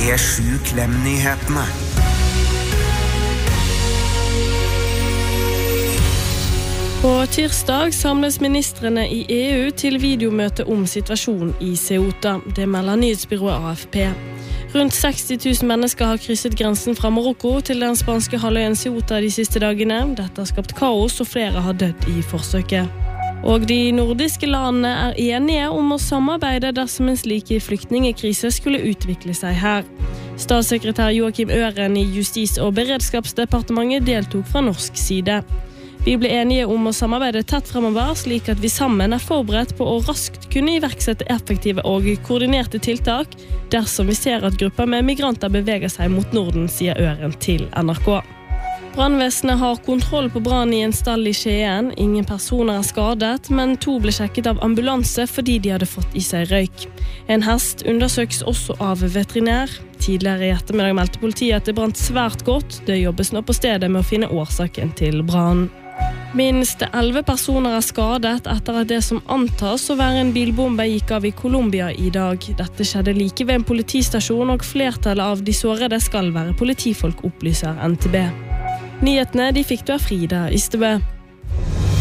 P7 Klem-nyhetene. På tirsdag samles ministrene i EU til videomøte om situasjonen i Ceuta. Det melder nyhetsbyrået AFP. Rundt 60 000 mennesker har krysset grensen fra Marokko til den spanske halvøyen Ceuta de siste dagene. Dette har skapt kaos, og flere har dødd i forsøket. Og de nordiske landene er enige om å samarbeide dersom en slik flyktningekrise skulle utvikle seg her. Statssekretær Joakim Øren i Justis- og beredskapsdepartementet deltok fra norsk side. Vi ble enige om å samarbeide tett fremover, slik at vi sammen er forberedt på å raskt kunne iverksette effektive og koordinerte tiltak dersom vi ser at grupper med migranter beveger seg mot Norden, sier Øren til NRK. Brannvesenet har kontroll på brann i en stall i Skien. Ingen personer er skadet, men 2 ble sjekket av ambulanse fordi de hadde fått i seg røyk. En hest undersøkes også av veterinær. Tidligere i ettermiddag meldte politiet at det brant svært godt. Det jobbes nå på stedet med å finne årsaken til brann. Minst 11 personer er skadet etter at det som antas å være en bilbombe gikk av i Colombia i dag. Dette skjedde like ved en politistasjon, og flertallet av de sårede skal være politifolk, opplyser NTB. Nyhetene de fikk du av Frida Ystebø.